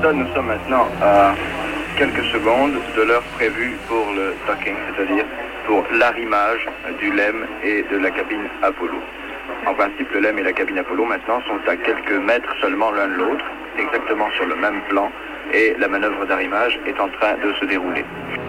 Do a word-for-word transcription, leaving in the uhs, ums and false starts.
Houston, nous sommes maintenant à quelques secondes de l'heure prévue pour le docking, c'est-à-dire pour l'arrimage du LEM et de la cabine Apollo. En principe, le LEM et la cabine Apollo maintenant sont à quelques mètres seulement l'un de l'autre, exactement sur le même plan, et la manœuvre d'arrimage est en train de se dérouler.